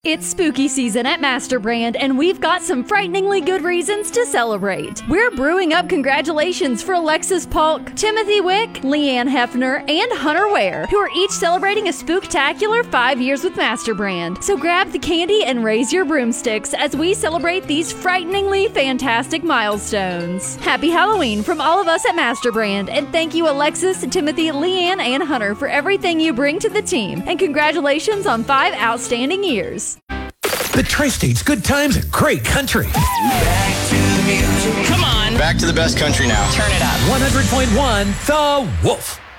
It's spooky season at Masterbrand, and we've got some frighteningly good reasons to celebrate. We're brewing up congratulations for Alexis Polk, Timothy Wick, Leanne Hefner, and Hunter Ware, who are each celebrating a spooktacular 5 years with Masterbrand. So grab the candy and raise your broomsticks as we celebrate these frighteningly fantastic milestones. Happy Halloween from all of us at Masterbrand, and thank you Alexis, Timothy, Leanne, and Hunter for everything you bring to the team, and congratulations on 5 outstanding years. The Tri-State's good times and great country. Back to the music. Come on. Back to the best country now. Turn it up. 100.1 The Wolf.